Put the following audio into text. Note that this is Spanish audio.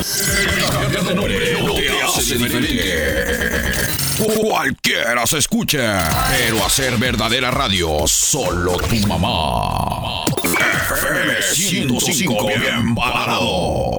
El nombre no te hace diferente. Cualquiera se escucha, pero hacer verdadera radio, solo tu mamá. FM 105, bien parado.